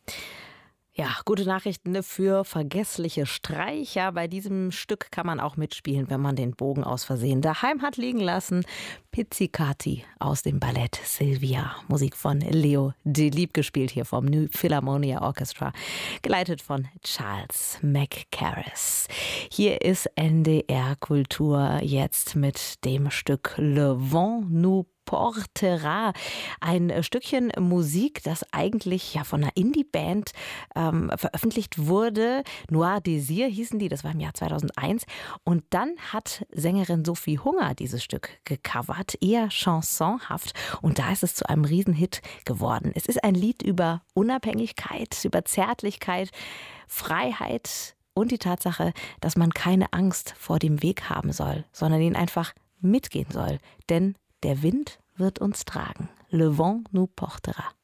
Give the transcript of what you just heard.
Ja, gute Nachrichten für vergessliche Streicher. Bei diesem Stück kann man auch mitspielen, wenn man den Bogen aus Versehen daheim hat liegen lassen. Pizzicati aus dem Ballett Silvia. Musik von Leo Delibes, gespielt hier vom New Philharmonia Orchestra, geleitet von Charles Mackerras. Hier ist NDR Kultur jetzt mit dem Stück Le Vent nous portera, ein Stückchen Musik, das eigentlich ja von einer Indie-Band veröffentlicht wurde. Noir Désir hießen die, das war im Jahr 2001. Und dann hat Sängerin Sophie Hunger dieses Stück gecovert, eher chansonhaft. Und da ist es zu einem Riesenhit geworden. Es ist ein Lied über Unabhängigkeit, über Zärtlichkeit, Freiheit und die Tatsache, dass man keine Angst vor dem Weg haben soll, sondern ihn einfach mitgehen soll. Denn der Wind wird uns tragen. Le vent nous portera.